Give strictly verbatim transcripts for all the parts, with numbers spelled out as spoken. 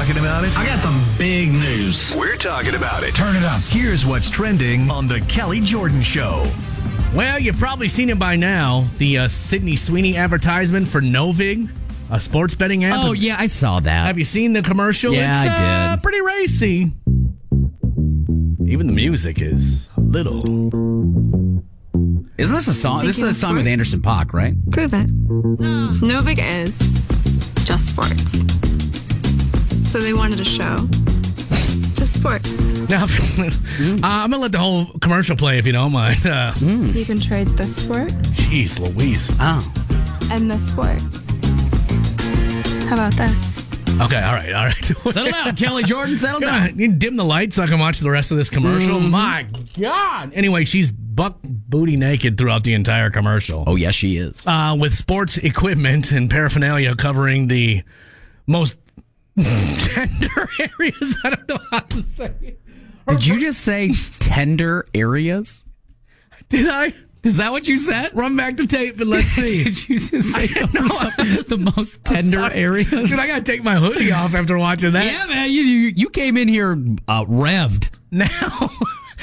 talking about it? I got some big news. We're talking about it. Turn it up. Here's what's trending on The Kelly Jordan Show. Well, you've probably seen it by now. The uh, Sydney Sweeney advertisement for Novig, a sports betting app. Oh, yeah, I saw that. Have you seen the commercial? Yeah, it's, I uh, did. pretty racy. Even the music is a little. Isn't this a song? This is a song with Anderson .Paak, right? Prove it. Novig is just sports. So they wanted a show. Just sports. Now, uh, I'm going to let the whole commercial play if you don't mind. Uh, Mm. You can trade this sport Jeez Louise. Oh. and this sport. How about this? Okay, all right, all right. Settle down, Kelly Jordan. Settle Yeah, down. you dim the lights so I can watch the rest of this commercial. Mm-hmm. My God. Anyway, she's buck booty naked throughout the entire commercial. Oh, yes, she is. Uh, with sports equipment and paraphernalia covering the most tender areas. I don't know how to say it. Did you just say tender areas? Did I? Is that what you said? Run back the tape and let's see. Did you just say I know. the most tender Sorry. areas? Dude, I got to take my hoodie off after watching that. Yeah, man, you you, you came in here uh, revved. Now,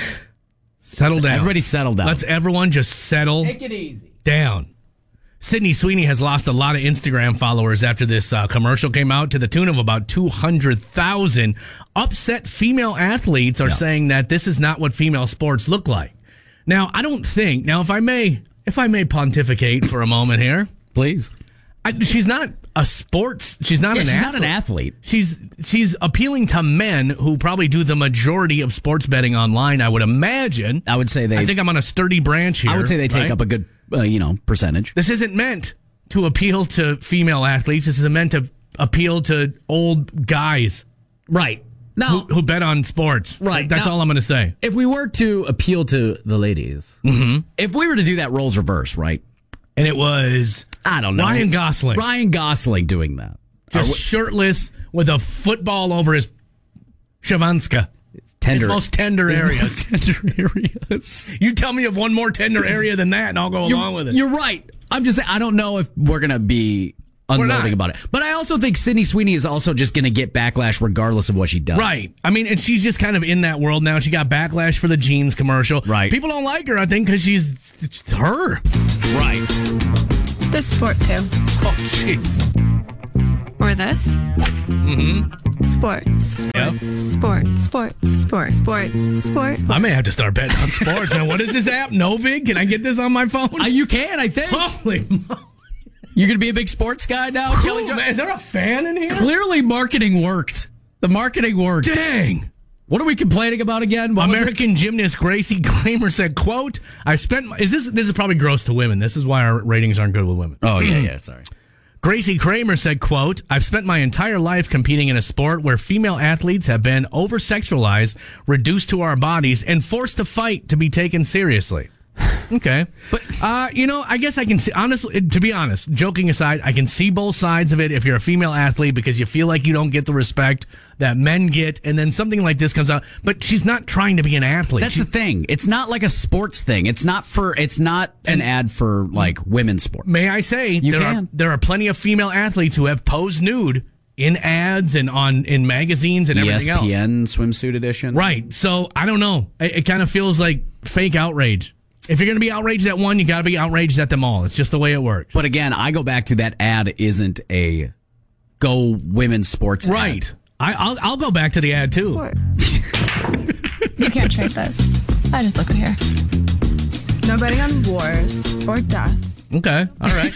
settle down. Everybody settle down. Let's everyone just settle take it easy. down. Sydney Sweeney has lost a lot of Instagram followers after this uh, commercial came out, to the tune of about two hundred thousand. Upset female athletes are Yeah. saying that this is not what female sports look like. Now, I don't think, now if I may, if I may pontificate for a moment here, Please. I, she's not a sports, she's not Yeah, an she's athlete. not an athlete. She's she's appealing to men who probably do the majority of sports betting online, I would imagine. I would say they. I think I'm on a sturdy branch here. I would say they take right? up a good, uh, you know, percentage. This isn't meant to appeal to female athletes. This is meant to appeal to old guys Right. Now, who, who bet on sports. Right. That's Now- all I'm going to say. if we were to appeal to the ladies, Mm-hmm. if we were to do that roles reverse, right? And it was I don't know. Ryan Gosling. Ryan Gosling doing that. Just shirtless with a football over his Shavanska. Tender. His most tender His areas. most tender areas. You tell me of one more tender area than that, and I'll go You're, along with it. you're right. I'm just saying, I don't know if we're going to be not. unloading about it. But I also think Sydney Sweeney is also just going to get backlash regardless of what she does. Right. I mean, and she's just kind of in that world now. She got backlash for the jeans commercial. Right. People don't like her, I think, because she's it's her. Right. This sport too. Oh, jeez. Or this. Mm-hmm. Sports. Yep. Sports. Sports. Sports. Sports. Sports. I may have to start betting on sports. Now, what is this app? Novig? Can I get this on my phone? Uh, you can, I think. Holy moly. You're going to be a big sports guy now, Kelly Ooh, Jo- man, is there a fan in here? Clearly, marketing worked. The marketing worked. Dang. What are we complaining about again? What was it? American gymnast Gracie Kramer said, quote, I spent my, is this this is probably gross to women. This is why our ratings aren't good with women. Oh, yeah, yeah, sorry. Gracie Kramer said, quote, I've spent my entire life competing in a sport where female athletes have been over-sexualized, reduced to our bodies, and forced to fight to be taken seriously. Okay. But, uh, you know, I guess I can see, honestly, to be honest, joking aside, I can see both sides of it if you're a female athlete because you feel like you don't get the respect that men get, and then something like this comes out. But she's not trying to be an athlete. That's She- the thing. It's not like a sports thing. It's not for. It's not an ad for like women's sports. May I say, You there can. are there are plenty of female athletes who have posed nude in ads and on in magazines and E everything S P N else. swimsuit edition. Right. So I don't know. It, it kind of feels like fake outrage. If you're going to be outraged at one, you got to be outraged at them all. It's just the way it works. But again, I go back to that ad isn't a go women's sports Right. ad. I, I'll I'll go back to the ad too. Sports. You can't trade this. I just look at here. No betting on wars or deaths. Okay. All right.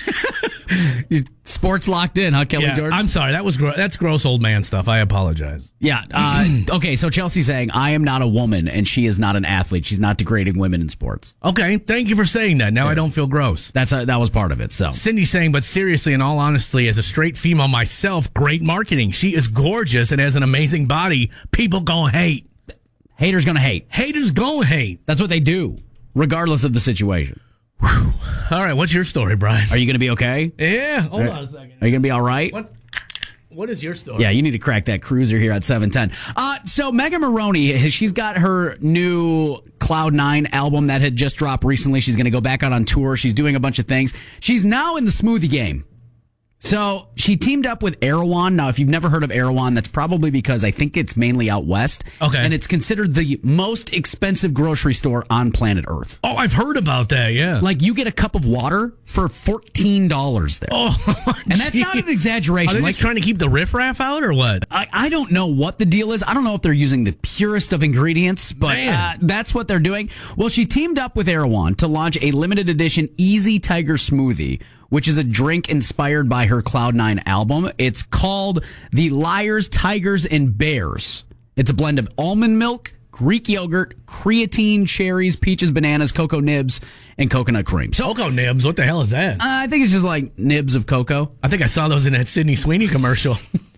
Sports locked in, huh, Kelly yeah, Jordan? I'm sorry. That was gro- that's gross old man stuff. I apologize. yeah. Uh, okay, so Chelsea's saying, I am not a woman and she is not an athlete. She's not degrading women in sports. Okay. Thank you for saying that. Now I don't feel gross. That's a, that was part of it. So Cindy saying, but seriously, in all honesty, as a straight female myself, great marketing. She is gorgeous and has an amazing body. People gonna hate. haters gonna hate. Haters gonna hate. That's what they do, regardless of the situation. All right, what's your story, Brian? Are you gonna be okay? Yeah, hold on a second. Are you gonna be all right? What? What is your story? Yeah, you need to crack that cruiser here at seven ten. Uh, so Megan Maroney, she's got her new Cloud nine album that had just dropped recently. She's going to go back out on tour. She's doing a bunch of things. She's now in the smoothie game. So she teamed up with Erewhon. Now, if you've never heard of Erewhon, that's probably because I think it's mainly out west. Okay. And it's considered the most expensive grocery store on planet Earth. Oh, I've heard about that, yeah. Like, you get a cup of water for fourteen dollars there. Oh, and that's not an exaggeration. Are they like, just trying to keep the riffraff out or what? I, I don't know what the deal is. I don't know if they're using the purest of ingredients, but uh, that's what they're doing. Well, she teamed up with Erewhon to launch a limited edition Easy Tiger Smoothie, which is a drink inspired by her Cloud nine album. It's called the Liars, Tigers, and Bears. It's a blend of almond milk, Greek yogurt, creatine, cherries, peaches, bananas, cocoa nibs, and coconut cream. So, Cocoa nibs? What the hell is that? Uh, I think it's just like nibs of cocoa. I think I saw those in that Sydney Sweeney commercial.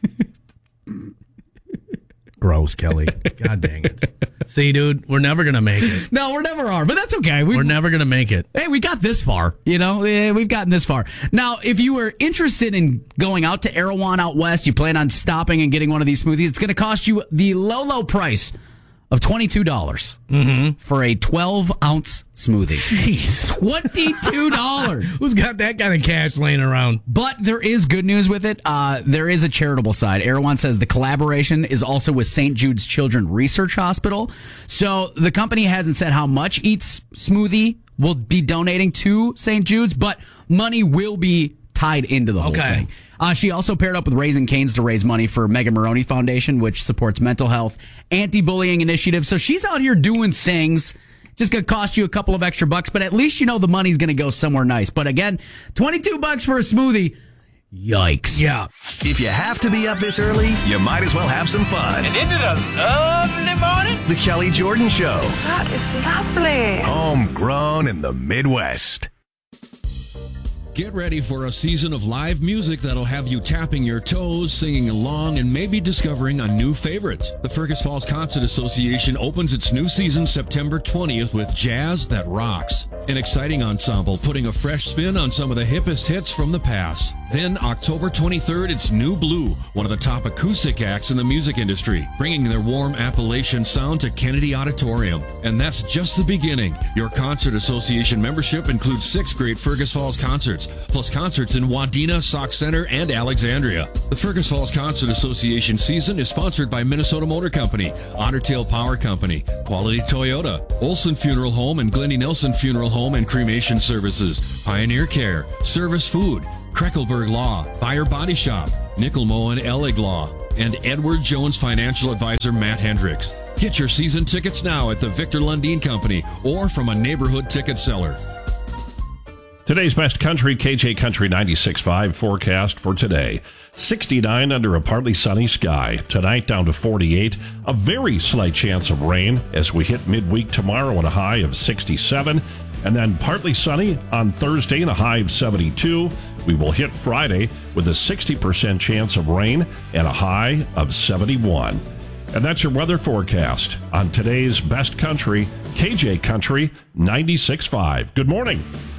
Gross, Kelly. God dang it. See, dude, we're never going to make it. No, we never are, but that's okay. We've, we're never going to make it. Hey, we got this far. You know, yeah, we've gotten this far. Now, if you were interested in going out to Erewhon out west, you plan on stopping and getting one of these smoothies, it's going to cost you the low, low price of twenty-two dollars mm-hmm. for a twelve-ounce smoothie. Jeez. twenty-two dollars. Who's got that kind of cash laying around? But there is good news with it. Uh, there is a charitable side. Erewhon says the collaboration is also with Saint Jude's Children's Research Hospital. So the company hasn't said how much each smoothie will be donating to Saint Jude's, but money will be tied into the whole okay. thing. Uh, she also paired up with Raising Cane's to raise money for Megan Maroney Foundation, which supports mental health, anti-bullying initiatives. So she's out here doing things. Just going to cost you a couple of extra bucks, but at least you know the money's going to go somewhere nice. But again, twenty-two bucks for a smoothie. Yikes. Yeah. If you have to be up this early, you might as well have some fun. And isn't it a lovely morning? The Kelly Jordan Show. That is lovely. Homegrown in the Midwest. Get ready for a season of live music that'll have you tapping your toes, singing along, and maybe discovering a new favorite. The Fergus Falls Concert Association opens its new season September twentieth with Jazz That Rocks, an exciting ensemble putting a fresh spin on some of the hippest hits from the past. Then October twenty-third, it's New Blue, one of the top acoustic acts in the music industry, bringing their warm Appalachian sound to Kennedy Auditorium. And that's just the beginning. Your Concert Association membership includes six great Fergus Falls concerts, plus concerts in Wadena, Sauk Center, and Alexandria. The Fergus Falls Concert Association season is sponsored by Minnesota Motor Company, Otter Tail Power Company, Quality Toyota, Olson Funeral Home and Glennie Nelson Funeral Home and Cremation Services, Pioneer Care, Service Food, Kreckelberg Law, Buyer Body Shop, Nickel Moen Ellig Law, and Edward Jones Financial Advisor Matt Hendricks. Get your season tickets now at the Victor Lundeen Company or from a neighborhood ticket seller. Today's best country, K J Country ninety-six point five forecast for today. sixty-nine under a partly sunny sky. Tonight down to forty-eight. A very slight chance of rain as we hit midweek tomorrow at a high of sixty-seven. And then partly sunny on Thursday and a high of seventy-two. We will hit Friday with a sixty percent chance of rain and a high of seventy-one. And that's your weather forecast on today's best country, K J Country ninety-six point five. Good morning.